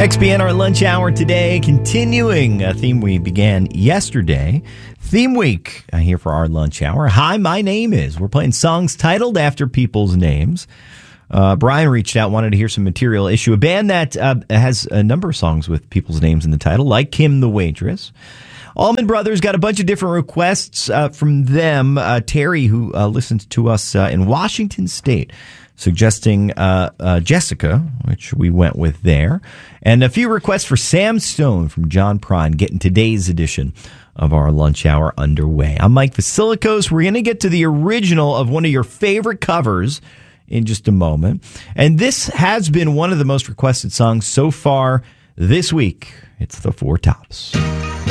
XBN, our lunch hour today, continuing a theme we began yesterday. Theme week here for our lunch hour. Hi, my name is. We're playing songs titled after people's names. Brian reached out, wanted to hear some material issue. A band that has a number of songs with people's names in the title, like Kim the Waitress. Allman Brothers got a bunch of different requests from them. Terry, who listens to us in Washington State, suggesting Jessica, which we went with there. And a few requests for Sam Stone from John Prine, getting today's edition of our lunch hour underway. I'm Mike Vasilikos. We're going to get to the original of one of your favorite covers in just a moment. And this has been one of the most requested songs so far this week. It's the Four Tops.